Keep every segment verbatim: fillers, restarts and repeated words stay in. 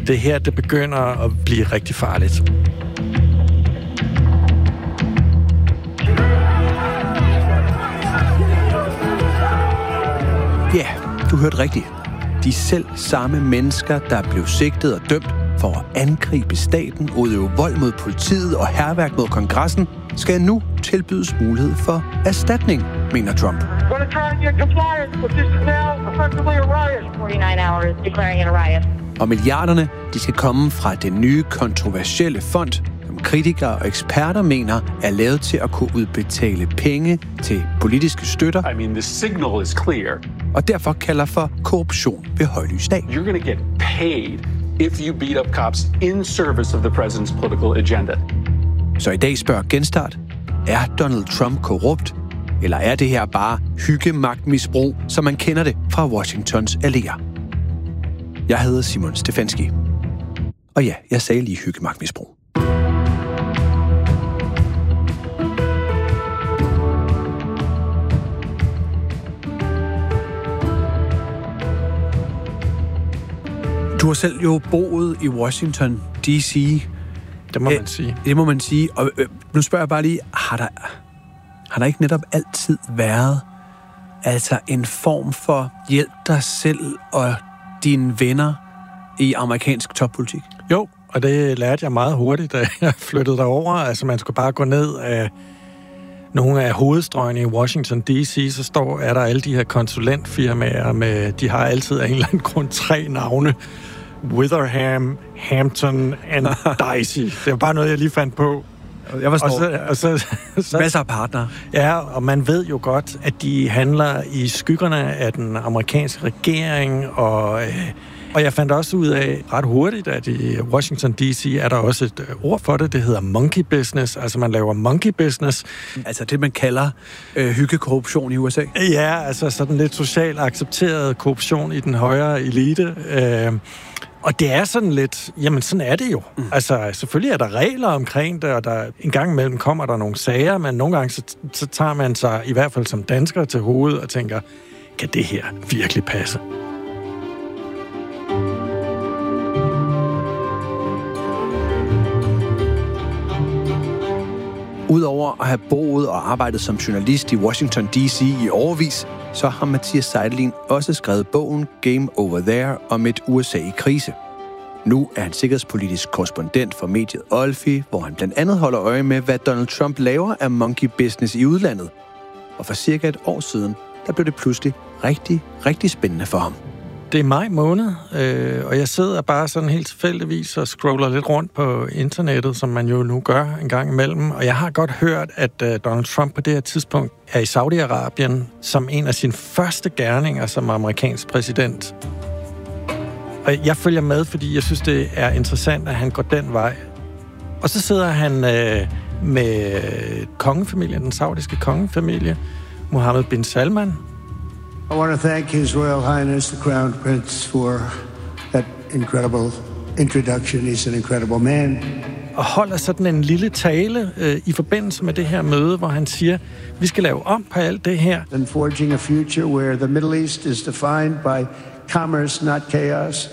det her, det begynder at blive rigtig farligt. Ja, yeah, du hørte rigtigt. De selv samme mennesker, der blev sigtet og dømt for at angribe staten, udøve vold mod politiet og hærværk mod kongressen, skal nu tilbydes mulighed for erstatning, mener Trump. Og milliarderne, de skal komme fra den nye kontroversielle fond, som kritikere og eksperter mener er lavet til at kunne udbetale penge til politiske støtter. I mean, the signal is clear. Og derfor kalder for korruption ved højlys dag. You're going to get paid if you beat up cops in service of the president's political agenda. Så i dag spørger Genstart, er Donald Trump korrupt? Eller er det her bare hyggemagtmisbrug, som man kender det fra Washingtons alléer? Jeg hedder Simon Stefanski. Og ja, jeg sagde lige hyggemagtmisbrug. Du har selv jo boet i Washington D C. Det må man sige. Det må man sige. Og øh, nu spørger jeg bare lige, har der, har der ikke netop altid været altså en form for hjælp dig selv og dine venner i amerikansk toppolitik? Jo, og det lærte jeg meget hurtigt, da jeg flyttede derover. Altså, man skulle bare gå ned af nogle af hovedstrøgene i Washington D C, så står, er der alle de her konsulentfirmaer med, de har altid af en eller anden grund tre navne. Witherham, Hampton and Dicey. Det var bare noget, jeg lige fandt på. Jeg var og så, og så, så, masser af partnere. Ja, og man ved jo godt, at de handler i skyggerne af den amerikanske regering, og, og jeg fandt også ud af ret hurtigt, at i Washington D C er der også et ord for det, det hedder monkey business, altså man laver monkey business. Altså det, man kalder øh, hyggekorruption i U S A? Ja, altså sådan lidt socialt accepteret korruption i den højere elite. Øh, Og det er sådan lidt, jamen sådan er det jo. Mm. Altså selvfølgelig er der regler omkring det, og der en gang imellem kommer der nogle sager, men nogle gange så, så tager man sig i hvert fald som dansker til hovedet og tænker, kan det her virkelig passe? Udover at have boet og arbejdet som journalist i Washington D C i årevis, så har Mathias Seidelin også skrevet bogen Game Over There om et U S A i krise. Nu er han sikkerhedspolitisk korrespondent for mediet Olfi, hvor han blandt andet holder øje med, hvad Donald Trump laver af monkey business i udlandet. Og for cirka et år siden, der blev det pludselig rigtig, rigtig spændende for ham. Det er maj måned, øh, og jeg sidder bare sådan helt tilfældigvis og scroller lidt rundt på internettet, som man jo nu gør en gang imellem. Og jeg har godt hørt, at øh, Donald Trump på det her tidspunkt er i Saudi-Arabien som en af sine første gerninger som amerikansk præsident. Og jeg følger med, fordi jeg synes, det er interessant, at han går den vej. Og så sidder han øh, med kongefamilien, den saudiske kongefamilie, Mohammed bin Salman. I want to thank His Royal Highness, the Crown Prince, for that incredible introduction. He's an incredible man. Og holder sådan en lille tale øh, i forbindelse med det her møde, hvor han siger, vi skal lave om på alt det her. And forging a future where the Middle East is defined by commerce, not chaos.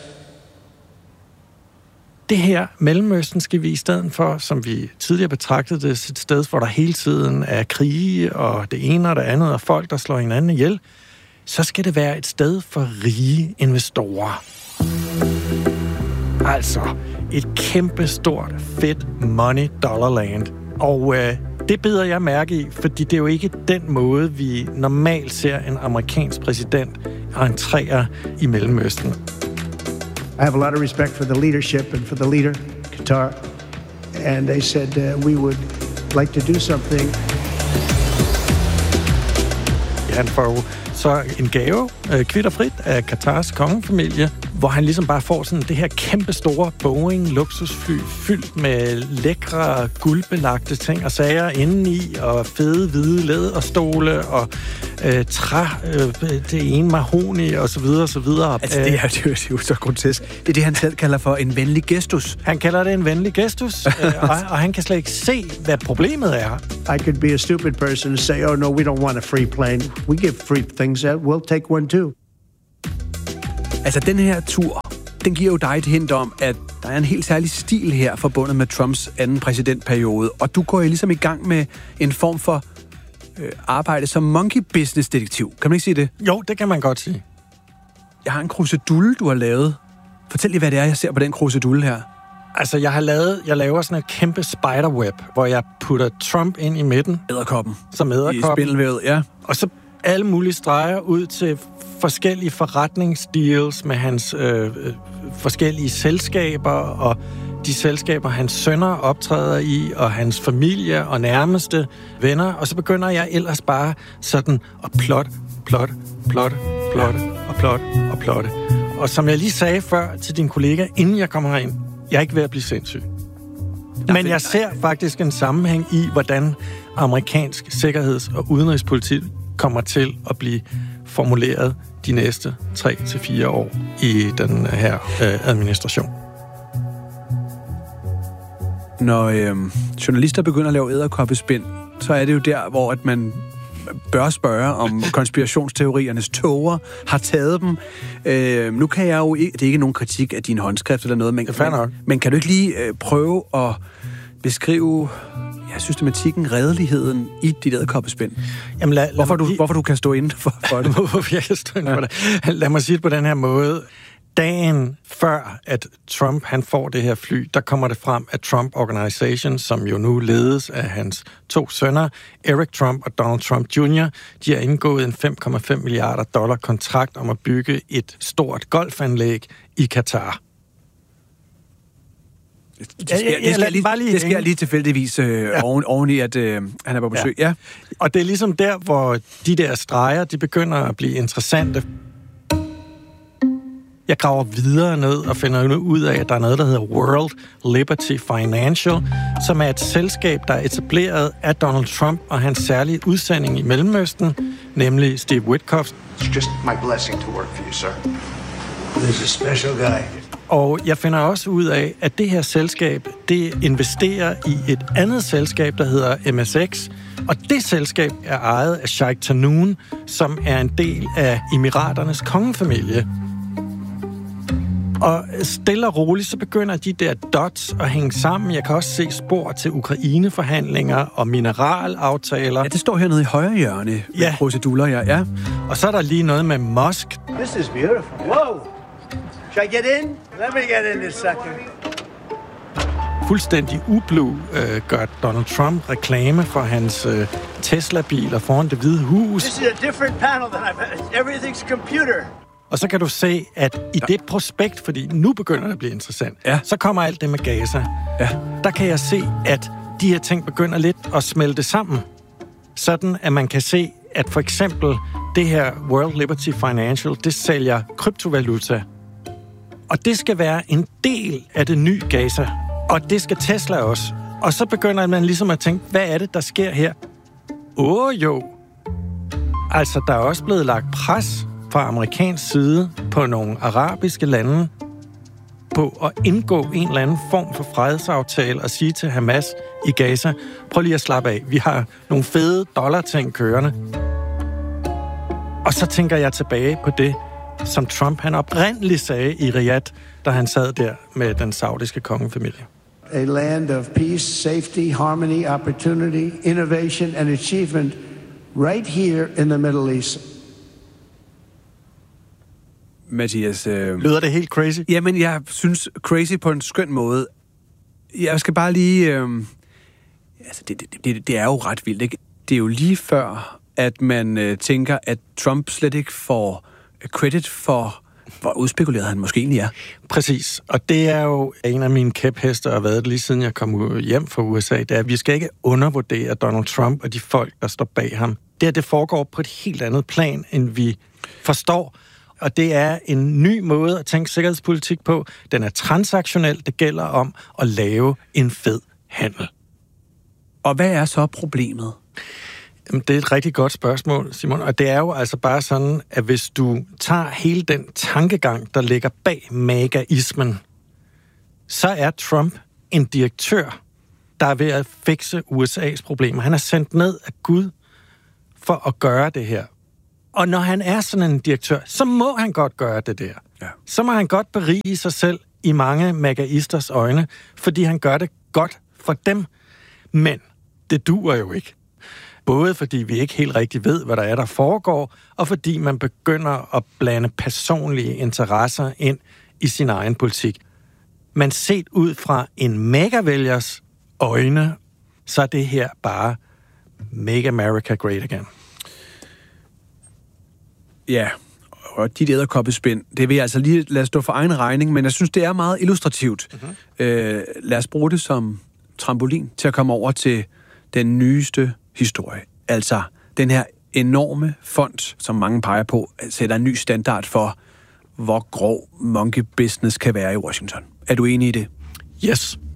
Det her Mellemøsten skal vi i stedet for, som vi tidligere betragtede det, et sted, hvor der hele tiden er krige og det ene og det andet, og folk, der slår hinanden ihjel, så skal det være et sted for rige investorer. Altså et kæmpe stort, fedt money dollar land. Og øh, det beder jeg mærke i, fordi det er jo ikke den måde, vi normalt ser en amerikansk præsident entrere i Mellemøsten. I have a lot of respect for the leadership and for the leader, Qatar. And they said uh, we would like to do something. Han får så en gave, øh, kvitterfrit af Qatars kongefamilie, hvor han ligesom bare får sådan det her kæmpe store Boeing luksusfly fyldt med lækre guldbelagte ting og sager indeni, og fede hvide læderstole og øh, træ, øh, det ene mahoni og så videre og så videre. Altså det er, det er jo så grotesk. Det er det, han selv kalder for en venlig gestus. Han kalder det en venlig gestus, øh, og, og han kan slet ikke se, hvad problemet er. I could be a stupid person and say, oh no, we don't want a free plane. We give free things out. We'll take one too. Altså den her tur den giver jo dig et hint om, at der er en helt særlig stil her forbundet med Trumps anden præsidentperiode, og du går jo ligesom i gang med en form for øh, arbejde som monkey business detektiv. Kan man ikke sige det? Jo, det kan man godt sige. Jeg har en krusedulle, du har lavet. Fortæl lige, hvad det er, jeg ser på den krusedulle her. Altså, jeg har lavet, jeg laver sådan et kæmpe spiderweb, hvor jeg putter Trump ind i midten. Edderkoppen. Som edderkoppen. I spindelvævet, ja. Og så alle mulige streger ud til forskellige forretningsdeals med hans øh, forskellige selskaber, og de selskaber, hans sønner optræder i, og hans familie og nærmeste venner. Og så begynder jeg ellers bare sådan at plotte, plotte, plotte, plotte og plotte og plotte. Og som jeg lige sagde før til din kollega, inden jeg kommer herind, jeg er ikke ved at blive sindssyg. Men jeg ser faktisk en sammenhæng i, hvordan amerikansk sikkerheds- og udenrigspolitik kommer til at blive formuleret de næste tre til fire år i den her øh, administration. Når øh, journalister begynder at lave edderkoppespind, så er det jo der, hvor at man bør spørge, om konspirationsteoriernes tåger har taget dem. Øh, nu kan jeg jo ikke, det er ikke nogen kritik af din håndskrift eller noget, men, men, men kan du ikke lige øh, prøve at beskrive ja, systematikken, redeligheden i dit edderkoppespind? Jamen lad, lad hvorfor, du, lige... hvorfor du kan stå inden for, for det? Hvorfor jeg kan stå inden for det? Lad mig sige det på den her måde. Dagen før, at Trump han får det her fly, der kommer det frem, at Trump Organization, som jo nu ledes af hans to sønner, Eric Trump og Donald Trump junior, de har indgået en fem komma fem milliarder dollar kontrakt om at bygge et stort golfanlæg i Katar. Det sker, det sker, lige, det sker lige tilfældigvis øh, ja. oven, oven i, at øh, han er på besøg. Ja. Ja. Og det er ligesom der, hvor de der streger, de begynder at blive interessante. Jeg graver videre ned og finder nu ud af, at der er noget, der hedder World Liberty Financial, som er et selskab, der er etableret af Donald Trump og hans særlige udsending i Mellemøsten, nemlig Steve Witkoff. It's just my blessing to work for you, sir. This is a special guy. Og jeg finder også ud af, at det her selskab, det investerer i et andet selskab, der hedder M S X, og det selskab er ejet af Sheikh Tahnoon, som er en del af Emiraternes kongefamilie. Og stille og roligt, så begynder de der dots at hænge sammen. Jeg kan også se spor til Ukraine-forhandlinger og mineralaftaler. Ja, det står hernede i højre hjørne. Ja. Procedurer, ja. ja. Og så er der lige noget med Musk. This is beautiful. Whoa! Should I get in? Let me get in this sucker. Fuldstændig ublu øh, gør Donald Trump reklame for hans øh, Tesla-biler foran Det Hvide Hus. This is a different panel than I've had. Everything's computer. Og så kan du se, at i ja. det prospekt, fordi nu begynder det at blive interessant, ja. så kommer alt det med Gaza. Ja. Der kan jeg se, at de her ting begynder lidt at smelte sammen. Sådan, at man kan se, at for eksempel det her World Liberty Financial, det sælger kryptovaluta. Og det skal være en del af det nye Gaza. Og det skal Tesla også. Og så begynder man ligesom at tænke, hvad er det, der sker her? Åh oh, jo. Altså, der er også blevet lagt pres fra amerikansk side på nogle arabiske lande på at indgå en eller anden form for fredsaftale og sige til Hamas i Gaza, prøv lige at slappe af, vi har nogle fede dollarting kørende. Og så tænker jeg tilbage på det, som Trump han oprindeligt sagde i Riyadh, da han sad der med den saudiske kongefamilie. A land of peace, safety, harmony, opportunity, innovation and achievement right here in the Middle East. Mathias... Øh... Lyder det helt crazy? Jamen, jeg synes crazy på en skøn måde. Jeg skal bare lige... Øh... Altså, det, det, det, det er jo ret vildt, ikke? Det er jo lige før, at man øh, tænker, at Trump slet ikke får credit for, hvor udspekuleret han måske egentlig er. Præcis. Og det er jo en af mine kæphester, og har været det lige siden jeg kom hjem fra U S A, det er, at vi skal ikke undervurdere Donald Trump og de folk, der står bag ham. Det her, det foregår på et helt andet plan, end vi forstår. Og det er en ny måde at tænke sikkerhedspolitik på. Den er transaktionel. Det gælder om at lave en fed handel. Og hvad er så problemet? Jamen, det er et rigtig godt spørgsmål, Simon. Og det er jo altså bare sådan, at hvis du tager hele den tankegang, der ligger bag magaismen, så er Trump en direktør, der er ved at fikse U S A's problemer. Han er sendt ned af Gud for at gøre det her. Og når han er sådan en direktør, så må han godt gøre det der. ja. så må han godt berige sig selv i mange magaisters øjne, fordi han gør det godt for dem. Men det duer jo ikke. Både fordi vi ikke helt rigtig ved, hvad der er, der foregår, og fordi man begynder at blande personlige interesser ind i sin egen politik. Men set ud fra en megavælgers øjne, så er det her bare Make America Great Again. Ja, og dit edderkoppespind, det vil jeg altså lige lade stå for egen regning, men jeg synes, det er meget illustrativt. Mm-hmm. Øh, lad os bruge det som trampolin til at komme over til den nyeste historie. Altså den her enorme fond, som mange peger på, sætter en ny standard for, hvor grov monkey business kan være i Washington. Er du enig i det? Yes.